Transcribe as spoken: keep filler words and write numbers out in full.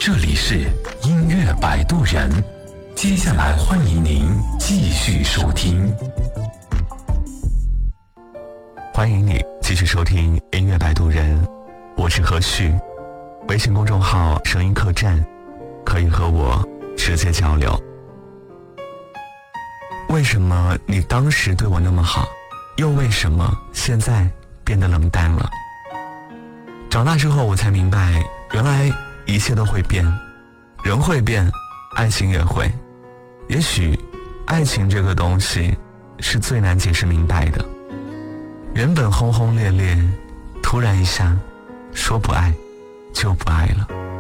这里是音乐摆渡人，接下来欢迎您继续收听。 欢迎你继续收听音乐摆渡人，我是何旭。微信公众号声音客栈，可以和我直接交流。为什么你当时对我那么好，又为什么现在变得冷淡了？长大之后我才明白，原来一切都会变，人会变，爱情也会。也许爱情这个东西是最难解释明白的，原本轰轰烈烈，突然一下说不爱就不爱了。